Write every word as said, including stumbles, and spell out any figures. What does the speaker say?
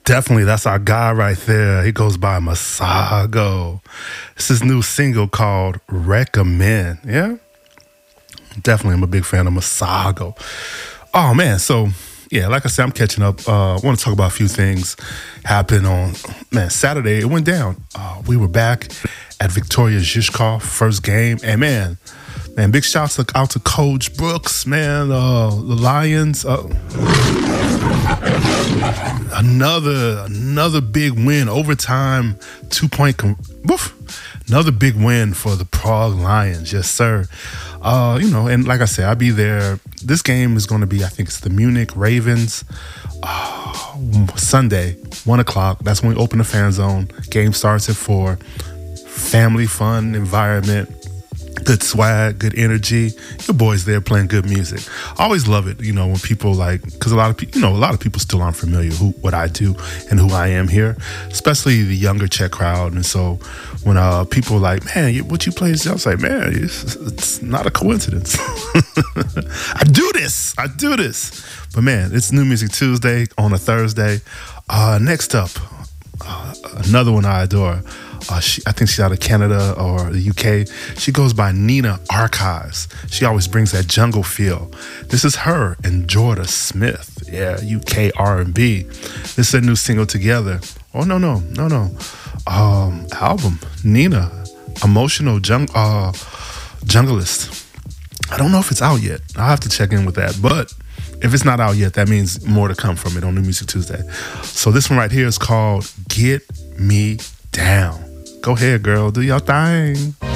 Definitely, that's our guy right there. He goes by Masago. It's his new single called Recommend. Yeah? Definitely, I'm a big fan of Masago. Oh, man. So, yeah, like I said, I'm catching up. Uh, I want to talk about a few things happened on, man, Saturday. It went down. Uh, we were back at Victoria Zhishkov, first game. And, man, man, big shouts out to Coach Brooks, man. Uh, the Lions. Uh, another another big win, overtime, two-point. Com- woof, another big win for the Prague Lions. Yes, sir. Uh, you know, and like I said, I'll be there. This game is going to be, I think it's the Munich Ravens. Uh, Sunday, one o'clock. That's when we open the fan zone. Game starts at four. Family fun environment. Good swag, good energy. Your boys there playing good music. I always love it, you know, when people like, because a lot of people, you know, a lot of people still aren't familiar who what I do and who I am here, especially the younger Czech crowd. And so when uh, people are like, man, what you play? I was like, man, it's, it's not a coincidence. I do this. I do this. But man, it's New Music Tuesday on a Thursday. Uh, next up, uh, another one I adore. Uh, she, I think she's out of Canada or the U K. She goes by Nina Archives. She always brings that jungle feel. This is her and Jorda Smith. Yeah, U K R and B. This is a new single together. Oh, no, no, no, no. Um, album, Nina, Emotional jung- uh, Junglist. I don't know if it's out yet. I'll have to check in with that. But if it's not out yet, that means more to come from it on New Music Tuesday. So this one right here is called Get Me Down. Go ahead, girl. Do your thing.